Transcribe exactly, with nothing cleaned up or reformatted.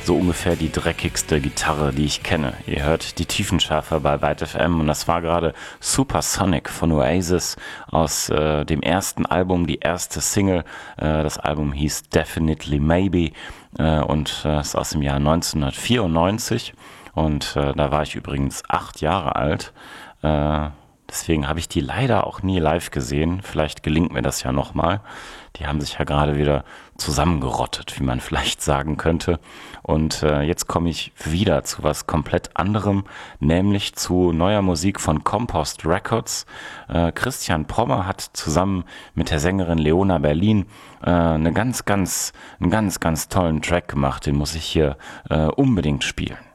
so ungefähr die dreckigste Gitarre, die ich kenne. Ihr hört die Tiefenschärfe bei Byte F M und das war gerade Supersonic von Oasis aus äh, dem ersten Album, die erste Single. Äh, das Album hieß Definitely Maybe äh, und äh, ist aus dem Jahr neunzehnhundertvierundneunzig und äh, da war ich übrigens acht Jahre alt. Äh, deswegen habe ich die leider auch nie live gesehen. Vielleicht gelingt mir das ja nochmal. Die haben sich ja gerade wieder zusammengerottet, wie man vielleicht sagen könnte. Und äh, jetzt komme ich wieder zu was komplett anderem, nämlich zu neuer Musik von Compost Records. Äh, Christian Prommer hat zusammen mit der Sängerin Leona Berlin äh, eine ganz, ganz, einen ganz, ganz tollen Track gemacht. Den muss ich hier äh, unbedingt spielen.